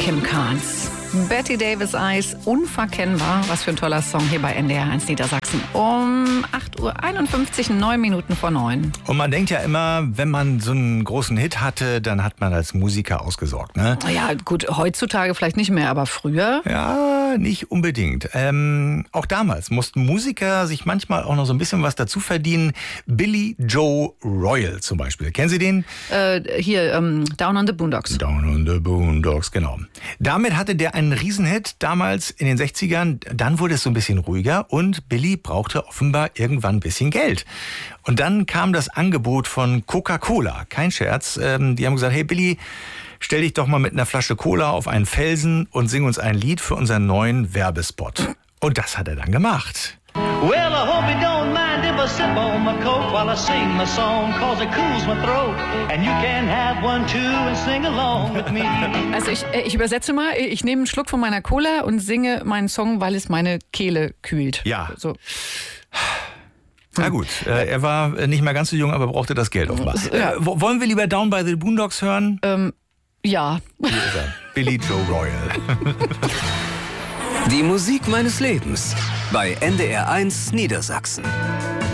Kim Carnes. Betty Davis Eyes, unverkennbar. Was für ein toller Song hier bei NDR 1 Niedersachsen. Um 8:51 Uhr, 9 Minuten vor 9. Und man denkt ja immer, wenn man so einen großen Hit hatte, dann hat man als Musiker ausgesorgt, ne? Ja, gut, heutzutage vielleicht nicht mehr, aber früher? Ja, nicht unbedingt. Auch damals mussten Musiker sich manchmal auch noch so ein bisschen was dazu verdienen. Billy Joe Royal zum Beispiel. Kennen Sie den? Down on the Boondocks. Down on the Boondocks, genau. Damit hatte der einen Riesenhit damals in den 60ern. Dann wurde es so ein bisschen ruhiger und Billy brauchte offenbar irgendwann ein bisschen Geld. Und dann kam das Angebot von Coca-Cola. Kein Scherz. Die haben gesagt, hey Billy, stell dich doch mal mit einer Flasche Cola auf einen Felsen und sing uns ein Lied für unseren neuen Werbespot. Und das hat er dann gemacht. Well, I hope you don't mind if I sip on my Coke while I sing my song, cause it cools my throat. And you can have one too and sing along with me. Also ich übersetze mal, ich nehme einen Schluck von meiner Cola und singe meinen Song, weil es meine Kehle kühlt. Ja. So. Na gut, er war nicht mehr ganz so jung, aber brauchte das Geld offenbar. Ja. Wollen wir lieber Down by the Boondocks hören? Ja. Hier ist er. Billy Joe Royal. Die Musik meines Lebens bei NDR 1 Niedersachsen.